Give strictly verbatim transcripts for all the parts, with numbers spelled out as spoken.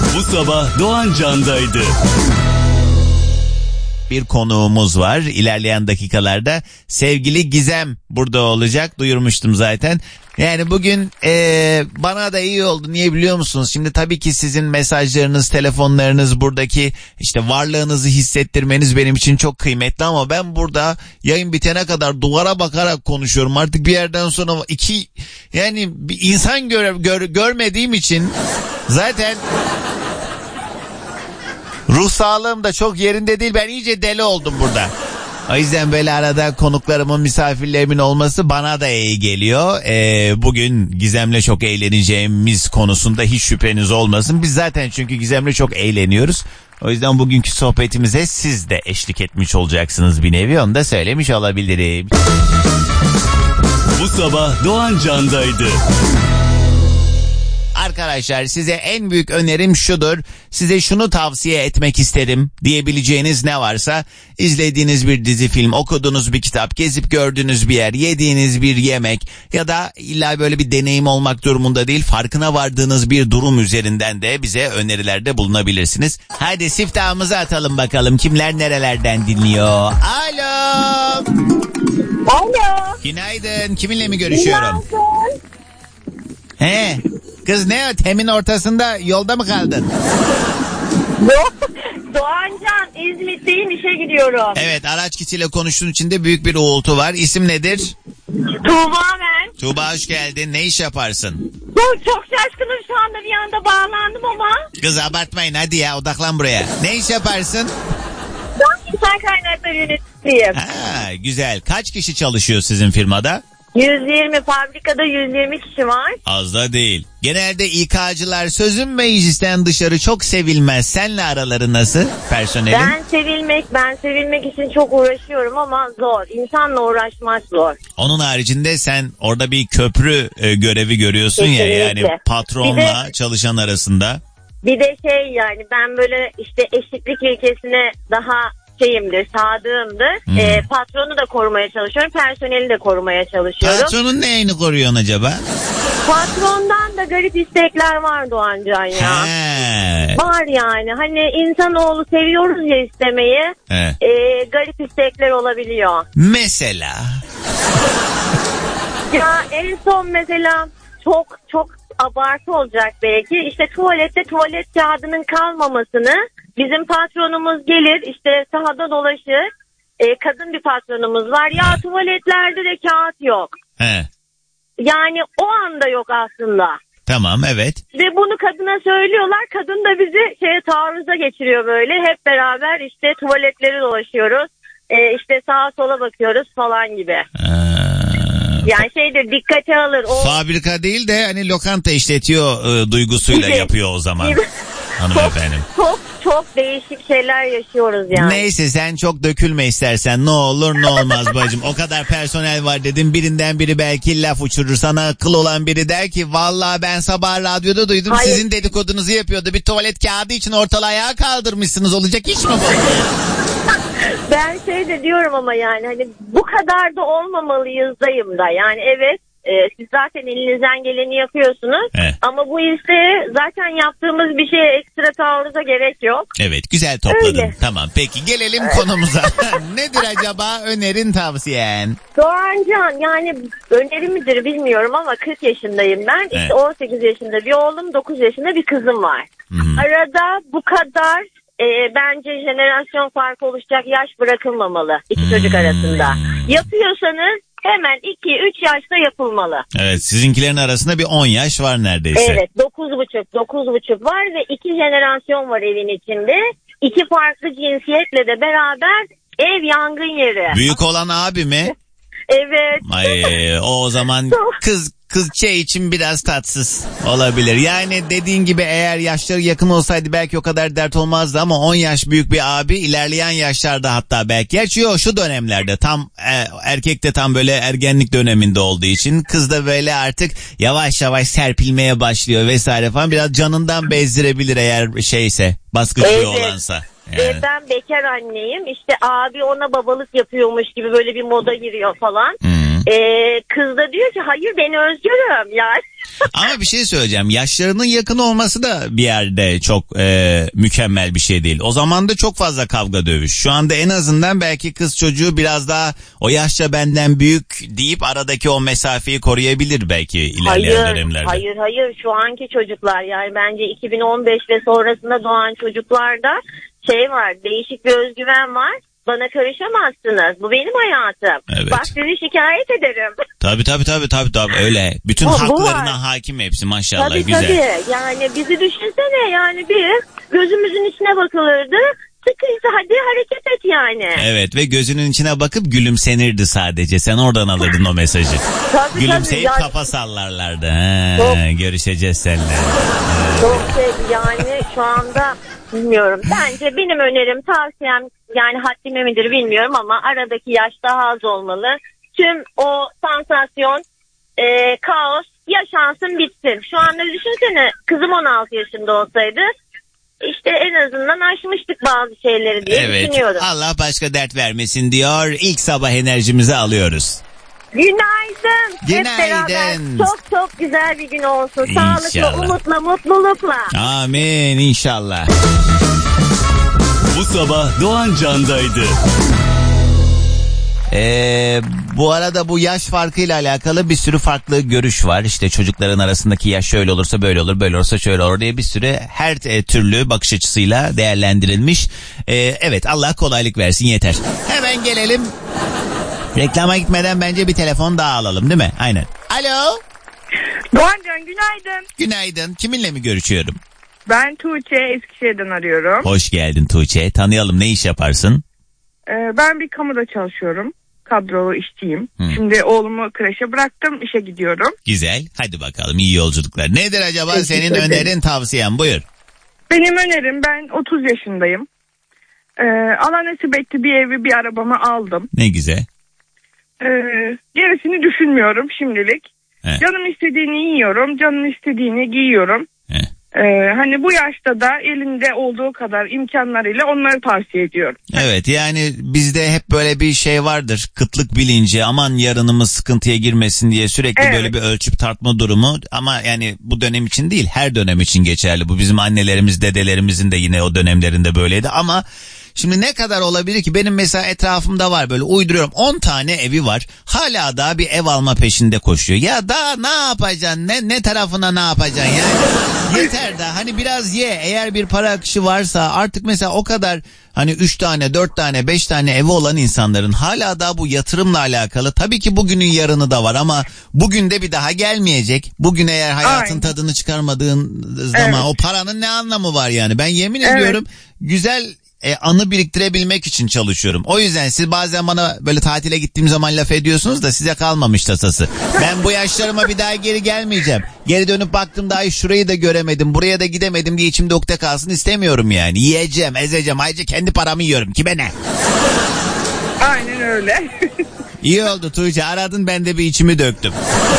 Bu sabah Doğan Can'daydı. Bir konuğumuz var ilerleyen dakikalarda. Sevgili Gizem burada olacak. Duyurmuştum zaten. Yani bugün ee, bana da iyi oldu. Niye biliyor musunuz? Şimdi tabii ki sizin mesajlarınız, telefonlarınız, buradaki işte varlığınızı hissettirmeniz benim için çok kıymetli ama ben burada yayın bitene kadar duvara bakarak konuşuyorum. Artık bir yerden sonra iki yani bir insan gör, gör, görmediğim için zaten ruh sağlığım da çok yerinde değil. Ben iyice deli oldum burada. O yüzden böyle arada konuklarımın, misafirlerimin olması bana da iyi geliyor. Ee, bugün Gizem'le çok eğleneceğimiz konusunda hiç şüpheniz olmasın. Biz zaten çünkü Gizem'le çok eğleniyoruz. O yüzden bugünkü sohbetimize siz de eşlik etmiş olacaksınız bir nevi. Onu da söylemiş olabilirim. Bu sabah Doğan Can'daydı. Arkadaşlar size en büyük önerim şudur. Size şunu tavsiye etmek isterim diyebileceğiniz ne varsa, izlediğiniz bir dizi, film, okuduğunuz bir kitap, gezip gördüğünüz bir yer, yediğiniz bir yemek ya da illa böyle bir deneyim olmak durumunda değil, farkına vardığınız bir durum üzerinden de bize önerilerde bulunabilirsiniz. Hadi siftahımızı atalım bakalım kimler nerelerden dinliyor. Alo. Alo. Günaydın. Kiminle mi görüşüyorum? Günaydın. He. Kız ne o? Temin ortasında yolda mı kaldın? Yok. Doğancan, İzmit'teyim, işe gidiyorum. Evet, araç kişiyle konuştuğun için de büyük bir uğultu var. İsim nedir? Tuğba ben. Tuğba hoş geldin. Ne iş yaparsın? Çok, çok şaşkınım şu anda, bir anda bağlandım ama. Kız abartmayın hadi ya, odaklan buraya. Ne iş yaparsın? Ben insan kaynakları yöneticisiyim. Ha, güzel. Kaç kişi çalışıyor sizin firmada? yüz yirmi, fabrikada yüz yirmi kişi var. Az da değil. Genelde İK'cılar sözün meclisten dışarı çok sevilmez. Senle araları nasıl personelin? Ben sevilmek, ben sevilmek için çok uğraşıyorum ama zor. İnsanla uğraşmak zor. Onun haricinde sen orada bir köprü e, görevi görüyorsun. Kesinlikle. Ya yani patronla de, çalışan arasında. Bir de şey yani ben böyle işte eşitlik ilkesine daha şeyimdir, sadığımdır. Hmm. E, patronu da korumaya çalışıyorum, personeli de korumaya çalışıyorum. Patronun neyini koruyorsun acaba? Patrondan da garip istekler var Doğancan ya. He. Var yani. Hani insanoğlu seviyoruz ya istemeyi. E, garip istekler olabiliyor. Mesela? Ya en son mesela çok çok abartı olacak belki. İşte tuvalette tuvalet kağıdının kalmamasını bizim patronumuz gelir işte sahada dolaşır. E, kadın bir patronumuz var. Ya He. tuvaletlerde de kağıt yok. He. Yani o anda yok aslında. Tamam, evet. Ve bunu kadına söylüyorlar. Kadın da bizi şeye taarruza geçiriyor böyle. Hep beraber işte tuvaletleri dolaşıyoruz. E, işte sağa sola bakıyoruz falan gibi. Ee, yani şeydir, dikkate alır. O... Fabrika değil de hani lokanta işletiyor e, duygusuyla gibi yapıyor o zaman. Hanımefendim. Çok, çok çok değişik şeyler yaşıyoruz yani. Neyse sen çok dökülme istersen, ne olur ne olmaz bacım. O kadar personel var dedim, birinden biri belki laf uçurur, sana akıl olan biri der ki vallahi ben sabah radyoda duydum. Hayır. Sizin dedikodunuzu yapıyordu, bir tuvalet kağıdı için ortalığı ayağa kaldırmışsınız, olacak iş mi bu? Ben şey de diyorum ama yani hani bu kadar da olmamalıyız dayım da yani evet. Ee, siz zaten elinizden geleni yapıyorsunuz. Evet. Ama bu ise zaten yaptığımız bir şeye ekstra taarruza gerek yok. Evet, güzel topladın. Öyle. Tamam, peki gelelim konumuza. Nedir acaba önerin, tavsiyen? Doğancan, yani öneri midir bilmiyorum ama kırk yaşındayım ben. Evet. İşte on sekiz yaşında bir oğlum, dokuz yaşında bir kızım var. Hı-hı. Arada bu kadar e, bence jenerasyon farkı oluşacak yaş bırakılmamalı iki hmm. çocuk arasında. Yapıyorsanız hemen iki üç yaşta yapılmalı. Evet, sizinkilerin arasında bir on yaş var neredeyse. Evet, dokuz buçuk dokuz buçuk var ve iki jenerasyon var evin içinde. İki farklı cinsiyetle de beraber ev yangın yeri. Büyük olan abi mi? Evet. Ay, o zaman kız kız şey için biraz tatsız olabilir. Yani dediğin gibi eğer yaşları yakın olsaydı belki o kadar dert olmazdı ama on yaş büyük bir abi ilerleyen yaşlarda hatta belki. Gerçi yok, şu dönemlerde tam e, erkek de tam böyle ergenlik döneminde olduğu için kız da böyle artık yavaş yavaş serpilmeye başlıyor vesaire falan, biraz canından bezdirebilir eğer şeyse, baskıcı evet. olansa. Yani. Ve ben bekar anneyim, işte abi ona babalık yapıyormuş gibi böyle bir moda giriyor falan. Hmm. E, kız da diyor ki hayır ben özgürüm yani. Ama bir şey söyleyeceğim. Yaşlarının yakın olması da bir yerde çok e, mükemmel bir şey değil. O zaman da çok fazla kavga dövüş. Şu anda en azından belki kız çocuğu biraz daha o yaşça benden büyük deyip aradaki o mesafeyi koruyabilir belki ilerleyen hayır, dönemlerde. Hayır hayır şu anki çocuklar yani bence iki bin on beş ve sonrasında doğan çocuklarda şey var, değişik bir özgüven var. Bana karışamazsınız. Bu benim hayatım. Evet. Bak sizi şikayet ederim. Tabii tabii tabii tabii tabii öyle. Bütün Bu- bu haklarına var. hakim hepsi maşallah Tabii güzel. tabii. Yani bizi düşünsene yani bir gözümüzün içine bakılırdı. Sıkıysa hadi hareket et yani. Evet ve gözünün içine bakıp gülümsenirdi sadece. Sen oradan alırdın o mesajı. Tabii, Gülümseyip tabii. Yani kafa sallarlardı. Ha, Çok- görüşeceğiz seninle. çok şey yani şu anda bilmiyorum. Bence benim önerim, tavsiyem yani haddime midir bilmiyorum ama aradaki yaş daha az olmalı. Tüm o sansasyon, e, kaos yaşansın bitsin. Şu anda düşünsene kızım on altı yaşında olsaydı işte en azından aşmıştık bazı şeyleri diye Evet. düşünüyorum. Allah başka dert vermesin diyor. İlk sabah enerjimizi alıyoruz. Günaydın. Günaydın. Hep beraber çok çok güzel bir gün olsun. İnşallah. Sağlıklı, umutla, mutlulukla. Amin inşallah. Bu sabah Doğan Can'daydı. Ee, bu arada bu yaş farkıyla alakalı bir sürü farklı görüş var. İşte çocukların arasındaki yaş şöyle olursa böyle olur, böyle olursa şöyle olur diye bir sürü her e, türlü bakış açısıyla değerlendirilmiş. Ee, evet Allah kolaylık versin yeter. Hemen gelelim. Reklama gitmeden bence bir telefon daha alalım değil mi? Aynen. Alo. Doğancan günaydın. Günaydın. Kiminle mi görüşüyorum? Ben Tuğçe, Eskişehir'den arıyorum. Hoş geldin Tuğçe. Tanıyalım, ne iş yaparsın? Ee, ben bir kamuda çalışıyorum. Kadrolu işçiyim. Hı. Şimdi oğlumu kreşe bıraktım, işe gidiyorum. Güzel. Hadi bakalım, iyi yolculuklar. Nedir acaba Teşekkür senin ederim. önerin, tavsiyen? Buyur. Benim önerim, ben otuz yaşındayım. Ee, Allah nasip etti bir evi, bir arabamı aldım. Ne güzel. Ee, gerisini düşünmüyorum şimdilik. He. Canım istediğini yiyorum, canım istediğini giyiyorum. He. Ee, hani bu yaşta da elinde olduğu kadar imkanlarıyla onları tavsiye ediyorum. Evet, yani bizde hep böyle bir şey vardır. Kıtlık bilinci, aman yarınımız sıkıntıya girmesin diye sürekli Evet. böyle bir ölçüp tartma durumu. Ama yani bu dönem için değil, her dönem için geçerli. Bu bizim annelerimiz, dedelerimizin de yine o dönemlerinde böyleydi. Ama şimdi ne kadar olabilir ki? Benim mesela etrafımda var, böyle uyduruyorum, on tane evi var. Hala daha bir ev alma peşinde koşuyor. Ya daha ne yapacaksın? Ne, ne tarafına ne yapacaksın? Yani yeter daha, hani biraz ye. Eğer bir para akışı varsa artık, mesela o kadar hani üç tane, dört tane, beş tane evi olan insanların hala daha bu yatırımla alakalı. Tabii ki bugünün yarını da var ama bugün de bir daha gelmeyecek. Bugün eğer hayatın Aynen. tadını çıkarmadığın zaman Evet. o paranın ne anlamı var yani? Ben yemin Evet. ediyorum güzel e, anı biriktirebilmek için çalışıyorum. O yüzden siz bazen bana böyle tatile gittiğim zaman laf ediyorsunuz da size kalmamış tasası. Ben bu yaşlarıma bir daha geri gelmeyeceğim. Geri dönüp baktım, daha şurayı da göremedim, buraya da gidemedim diye içimde ukde kalsın istemiyorum yani. Yiyeceğim, ezeceğim, ayrıca kendi paramı yiyorum. Kime ne? Aynen öyle. İyi oldu Tuğçe, aradın, ben de bir içimi döktüm.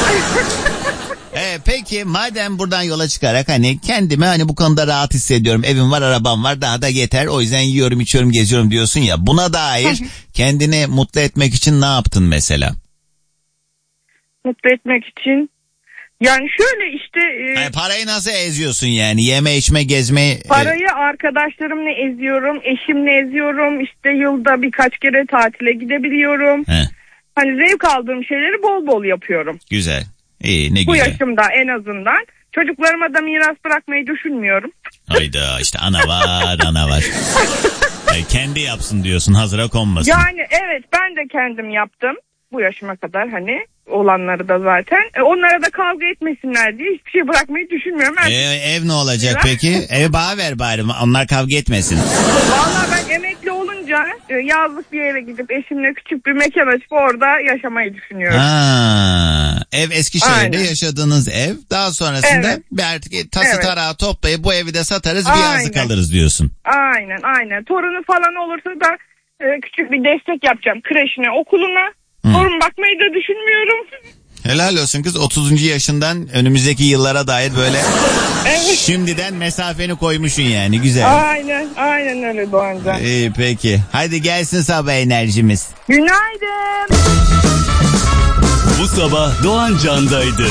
Ee, peki madem buradan yola çıkarak hani kendimi hani bu konuda rahat hissediyorum, evim var, arabam var, daha da yeter, o yüzden yiyorum, içiyorum, geziyorum diyorsun ya, buna dair kendini mutlu etmek için ne yaptın mesela? Mutlu etmek için. Yani şöyle işte e, Yani parayı nasıl eziyorsun yani, yeme içme gezme? e, parayı arkadaşlarımla eziyorum, eşimle eziyorum. İşte yılda birkaç kere tatile gidebiliyorum. he, Hani zevk aldığım şeyleri bol bol yapıyorum. güzel, iyi, ne Bu güzel. yaşımda en azından. Çocuklarıma da miras bırakmayı düşünmüyorum. Hayda, işte ana var ana var. E, kendi yapsın diyorsun, hazıra konmasın. Yani evet, ben de kendim yaptım. Bu yaşıma kadar hani olanları da zaten. E, onlara da kavga etmesinler diye hiçbir şey bırakmayı düşünmüyorum. Ben, E, ev ne olacak peki? Ev bana ver bari, onlar kavga etmesin. vallahi ben emekli olunca e, yazlık bir yere gidip eşimle küçük bir mekan açıp orada yaşamayı düşünüyorum. Ha, ev Eskişehir'de Aynen. yaşadığınız ev. Daha sonrasında Evet. bir artık tası Evet. tarağı toplayıp bu evi de satarız, bir Aynen. yazlık alırız diyorsun. Aynen aynen. Torunu falan olursa da e, küçük bir destek yapacağım kreşine, okuluna. Hı. Torun bakmayı da düşünmüyorum. Helal olsun kız, otuzuncu yaşından önümüzdeki yıllara dair böyle Evet. şimdiden mesafeni koymuşsun yani, güzel. Aynen aynen öyle Doğancan. İyi peki, hadi gelsin sabah enerjimiz. Günaydın. Bu sabah Doğan Can'daydı.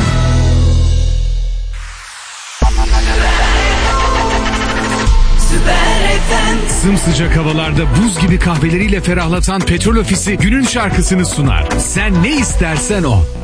Sımsıcak havalarda buz gibi kahveleriyle ferahlatan Petrol Ofisi günün şarkısını sunar. Sen ne istersen o.